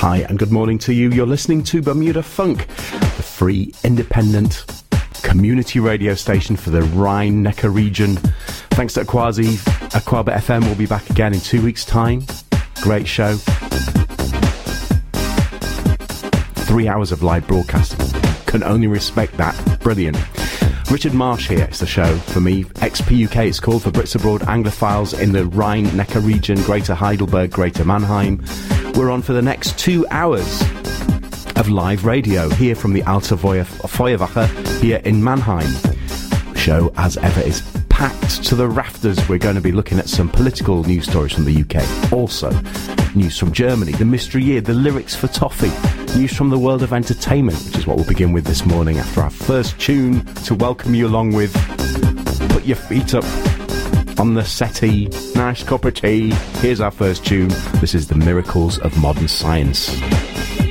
Hi and good morning to you. You're listening to Bermuda Funk, the free, independent community radio station for the Rhine-Neckar region. Thanks to Aquazi, Aquaba FM will be back again in 2 weeks' time. Great show. 3 hours of live broadcasting. Can only respect that. Brilliant. Richard Marsh here. It's the show for me. XP UK, it's called, for Brits Abroad Anglophiles in the Rhine-Neckar region, Greater Heidelberg, Greater Mannheim. We're on for the next 2 hours of live radio here from the Alte Feuerwache here in Mannheim. The show, as ever, is packed to the rafters. We're going to be looking at some political news stories from the UK. Also, news from Germany, the mystery year, the lyrics for Toffee, news from the world of entertainment, which is what we'll begin with this morning after our first tune to welcome you along with. Put your feet up on the settee, nice cup of tea. Here's our first tune. This is The Miracles of Modern Science.